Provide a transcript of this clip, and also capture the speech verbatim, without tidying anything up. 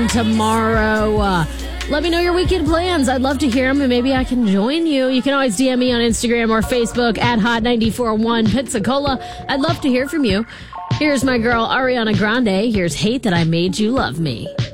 tomorrow. Uh, let me know your weekend plans. I'd love to hear them, and maybe I can join you. You can always D M me on Instagram or Facebook at Hot nine four one Pensacola. I'd love to hear from you. Here's my girl Ariana Grande. Here's Hate That I Made You Love Me.